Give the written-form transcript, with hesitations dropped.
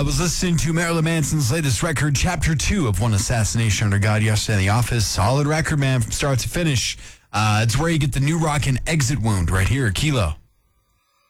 I was listening to Marilyn Manson's latest record, Chapter 2 of One Assassination Under God, yesterday in the office. Solid record, man, from start to finish. It's where you get the new rockin' Exit Wound right here, Kilo.